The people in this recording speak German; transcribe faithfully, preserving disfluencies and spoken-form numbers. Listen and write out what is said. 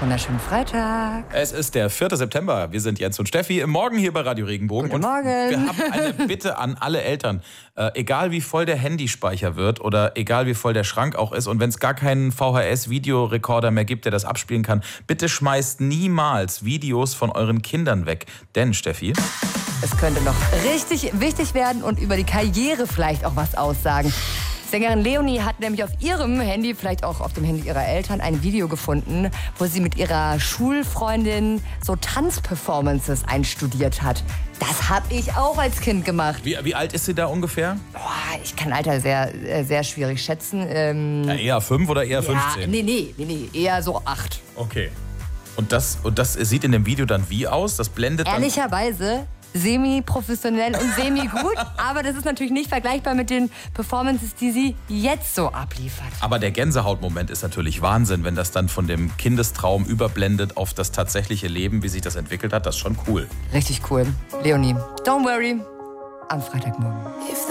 Wunderschönen Freitag. Es ist der vierte September. Wir sind Jens und Steffi im Morgen hier bei Radio Regenbogen. Guten und Morgen. Wir haben eine Bitte an alle Eltern. Äh, egal wie voll der Handyspeicher wird oder egal wie voll der Schrank auch ist und wenn es gar keinen V H S-Videorekorder mehr gibt, der das abspielen kann, bitte schmeißt niemals Videos von euren Kindern weg. Denn, Steffi... Es könnte noch richtig wichtig werden und über die Karriere vielleicht auch was aussagen. Sängerin Leonie hat nämlich auf ihrem Handy, vielleicht auch auf dem Handy ihrer Eltern, ein Video gefunden, wo sie mit ihrer Schulfreundin so Tanzperformances einstudiert hat. Das habe ich auch als Kind gemacht. Wie, wie alt ist sie da ungefähr? Boah, ich kann Alter sehr, sehr schwierig schätzen. Ähm, ja, eher fünf oder eher ja, fünfzehn? Nee, nee, nee, nee, eher so acht. Okay. Und das, und das sieht in dem Video dann wie aus? Das blendet dann... Ehrlicherweise semi-professionell und semi-gut, aber das ist natürlich nicht vergleichbar mit den Performances, die sie jetzt so abliefert. Aber der Gänsehautmoment ist natürlich Wahnsinn, wenn das dann von dem Kindestraum überblendet auf das tatsächliche Leben, wie sich das entwickelt hat. Das ist schon cool. Richtig cool. Leonie, don't worry, am Freitagmorgen.